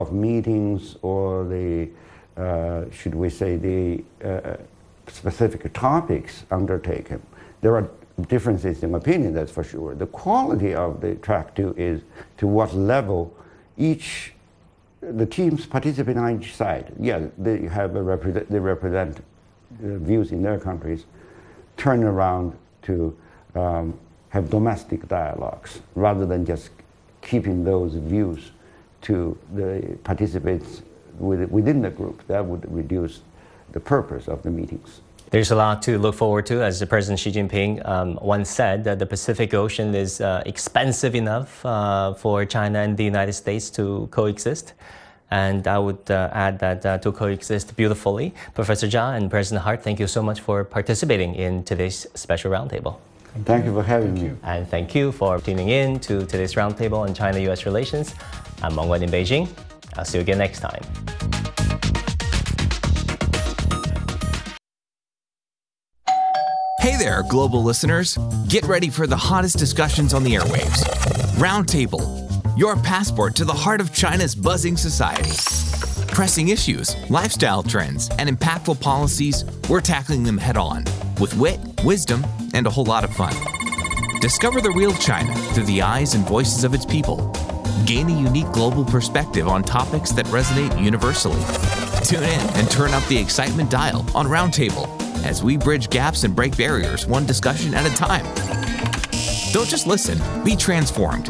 of meetings or the, should we say, the specific topics undertaken. There are differences in opinion, that's for sure. The quality of the track 2 is to what level the teams participating on each side. Yeah, they represent views in their countries, turn around to have domestic dialogues rather than just keeping those views to the participants within the group. That would reduce the purpose of the meetings. There's a lot to look forward to. As President Xi Jinping once said, that the Pacific Ocean is expensive enough for China and the United States to coexist. And I would add that to coexist beautifully. Professor Jia and President Hart, thank you so much for participating in today's special roundtable. Thank you for having me. And thank you for tuning in to today's roundtable on China-US relations. I'm Meng Wen in Beijing. I'll see you again next time. Hey there, global listeners. Get ready for the hottest discussions on the airwaves. Roundtable, your passport to the heart of China's buzzing society. Pressing issues, lifestyle trends, and impactful policies, we're tackling them head on with wit, wisdom, and a whole lot of fun. Discover the real China through the eyes and voices of its people. Gain a unique global perspective on topics that resonate universally. Tune in and turn up the excitement dial on Roundtable as we bridge gaps and break barriers one discussion at a time. Don't just listen, be transformed.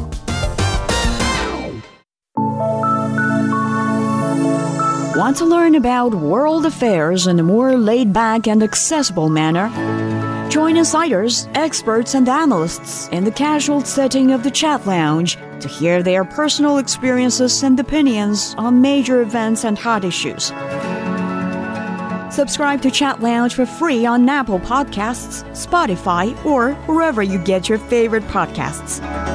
Want to learn about world affairs in a more laid-back and accessible manner? Join insiders, experts, and analysts in the casual setting of the Chat Lounge to hear their personal experiences and opinions on major events and hot issues. Subscribe to Chat Lounge for free on Apple Podcasts, Spotify, or wherever you get your favorite podcasts.